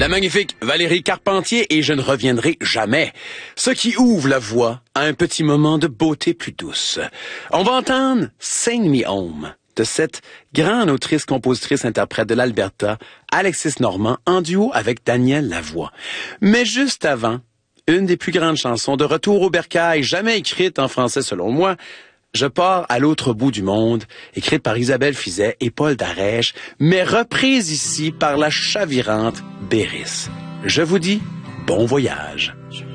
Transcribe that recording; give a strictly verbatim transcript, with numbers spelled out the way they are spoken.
La magnifique Valérie Carpentier et Je ne reviendrai jamais. Ce qui ouvre la voie à un petit moment de beauté plus douce. On va entendre Sing Me Home de cette grande autrice-compositrice-interprète de l'Alberta, Alexis Normand, en duo avec Daniel Lavoie. Mais juste avant, une des plus grandes chansons de Retour au bercail, jamais écrite en français selon moi, Je pars à l'autre bout du monde, écrite par Isabelle Fizet et Paul Darèche, mais reprise ici par la chavirante Béris. Je vous dis bon voyage.